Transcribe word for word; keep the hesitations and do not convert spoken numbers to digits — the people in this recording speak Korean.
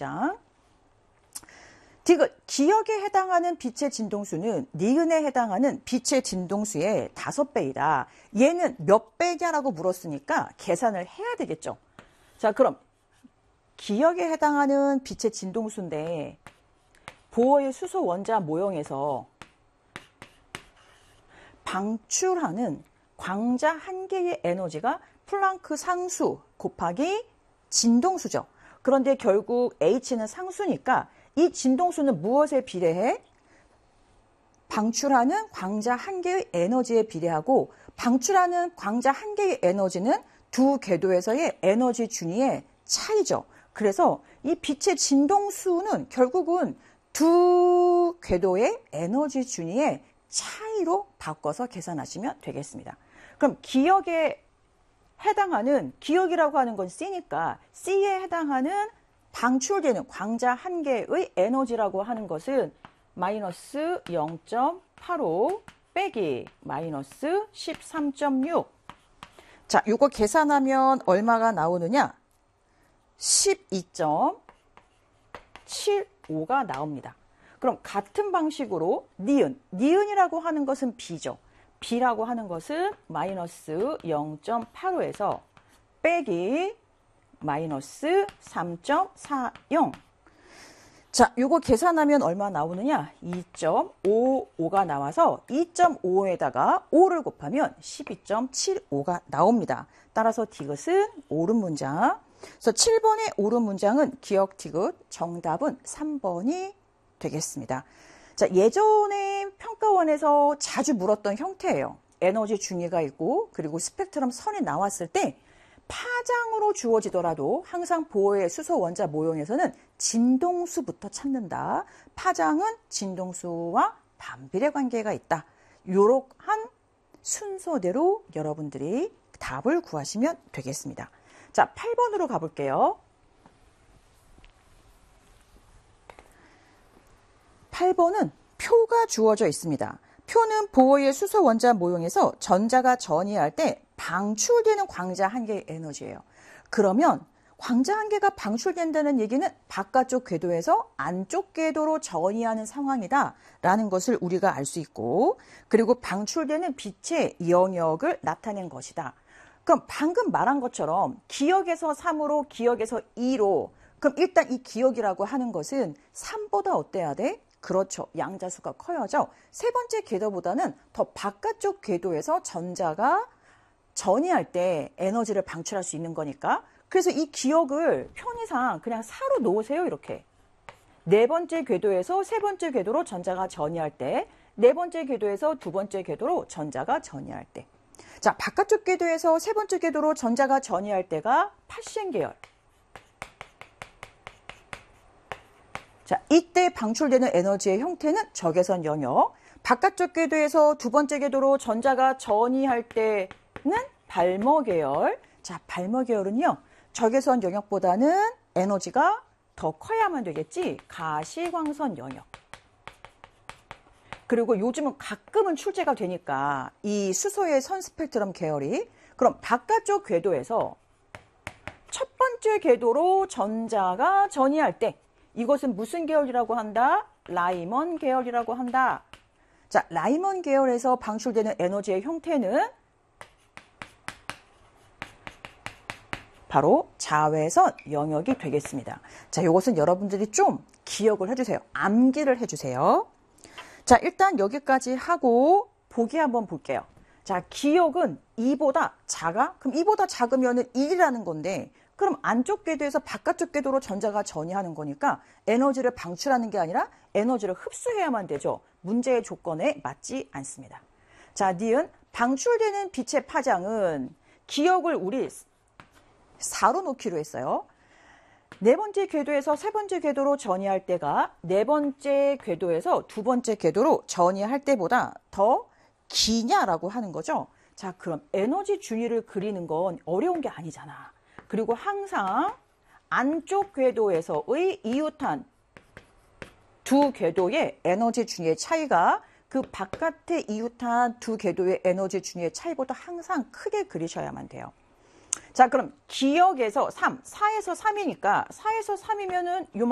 문장. 디귿, 기억에 해당하는 빛의 진동수는 니은에 해당하는 빛의 진동수의 다섯 배이다. 얘는 몇 배냐라고 물었으니까 계산을 해야 되겠죠. 자, 그럼 기억에 해당하는 빛의 진동수인데 보어의 수소 원자 모형에서 방출하는 광자 한 개의 에너지가 플랑크 상수 곱하기 진동수죠. 그런데 결국 H는 상수니까 이 진동수는 무엇에 비례해? 방출하는 광자 한 개의 에너지에 비례하고 방출하는 광자 한 개의 에너지는 두 궤도에서의 에너지 준위의 차이죠. 그래서 이 빛의 진동수는 결국은 두 궤도의 에너지 준위의 차이로 바꿔서 계산하시면 되겠습니다. 그럼 기억에 해당하는, 기억이라고 하는 건 C니까 C에 해당하는 방출되는 광자 한 개의 에너지라고 하는 것은 마이너스 영 점 팔오 빼기 마이너스 십삼 점 육. 자, 이거 계산하면 얼마가 나오느냐? 십이 점 칠오가 나옵니다. 그럼 같은 방식으로 니은, 니은이라고 하는 것은 B죠. B라고 하는 것은 마이너스 영 점 팔오에서 빼기 마이너스 삼 점 사영. 자, 요거 계산하면 얼마 나오느냐? 이 점 오오가 나와서 이 점 오에다가 오를 곱하면 십이 점 칠오가 나옵니다. 따라서 디귿은 옳은 문장. 그래서 칠 번의 옳은 문장은 기억 디귿, 정답은 삼 번이 되겠습니다. 자, 예전에 평가원에서 자주 물었던 형태예요. 에너지 중위가 있고 그리고 스펙트럼 선이 나왔을 때 파장으로 주어지더라도 항상 보어의 수소 원자 모형에서는 진동수부터 찾는다. 파장은 진동수와 반비례 관계가 있다. 이러한 순서대로 여러분들이 답을 구하시면 되겠습니다. 자, 팔 번으로 가볼게요. 팔 번은 표가 주어져 있습니다. 표는 보어의 수소 원자 모형에서 전자가 전이할 때 방출되는 광자 한 개의 에너지예요. 그러면 광자 한 개가 방출된다는 얘기는 바깥쪽 궤도에서 안쪽 궤도로 전이하는 상황이다 라는 것을 우리가 알 수 있고, 그리고 방출되는 빛의 영역을 나타낸 것이다. 그럼 방금 말한 것처럼 기억에서 삼으로 기억에서 이로, 그럼 일단 이 기억이라고 하는 것은 삼보다 어때야 돼? 그렇죠. 양자수가 커야죠. 세 번째 궤도보다는 더 바깥쪽 궤도에서 전자가 전이할 때 에너지를 방출할 수 있는 거니까. 그래서 이 기억을 편의상 그냥 사로 놓으세요. 이렇게. 네 번째 궤도에서 세 번째 궤도로 전자가 전이할 때, 네 번째 궤도에서 두 번째 궤도로 전자가 전이할 때. 자, 바깥쪽 궤도에서 세 번째 궤도로 전자가 전이할 때가 팔셴 계열. 자, 이때 방출되는 에너지의 형태는 적외선 영역. 바깥쪽 궤도에서 두 번째 궤도로 전자가 전이할 때는 발머 계열. 자, 발머 계열은요, 적외선 영역보다는 에너지가 더 커야만 되겠지. 가시광선 영역. 그리고 요즘은 가끔은 출제가 되니까 이 수소의 선 스펙트럼 계열이, 그럼 바깥쪽 궤도에서 첫 번째 궤도로 전자가 전이할 때 이것은 무슨 계열이라고 한다? 라이먼 계열이라고 한다. 자, 라이먼 계열에서 방출되는 에너지의 형태는 바로 자외선 영역이 되겠습니다. 자, 이것은 여러분들이 좀 기억을 해주세요. 암기를 해주세요. 자, 일단 여기까지 하고 보기 한번 볼게요. 자, 기억은 이보다 작아? 그럼 이보다 작으면 일이라는 건데, 그럼 안쪽 궤도에서 바깥쪽 궤도로 전자가 전이하는 거니까 에너지를 방출하는 게 아니라 에너지를 흡수해야만 되죠. 문제의 조건에 맞지 않습니다. 자, 니은 방출되는 빛의 파장은 기억을 우리 사로 놓기로 했어요. 네 번째 궤도에서 세 번째 궤도로 전이할 때가 네 번째 궤도에서 두 번째 궤도로 전이할 때보다 더 기냐라고 하는 거죠. 자, 그럼 에너지 준위를 그리는 건 어려운 게 아니잖아. 그리고 항상 안쪽 궤도에서의 이웃한 두 궤도의 에너지 준위의 차이가 그 바깥에 이웃한 두 궤도의 에너지 준위의 차이보다 항상 크게 그리셔야만 돼요. 자, 그럼 기억에서 삼, 사에서 삼이니까 사에서 삼이면은 요